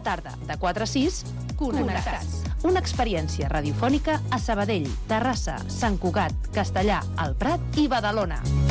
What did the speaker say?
tarda, de 4 a 6, Connectats. Una experiència radiofònica a Sabadell, Terrassa, Sant Cugat, Castellà, el Prat i Badalona.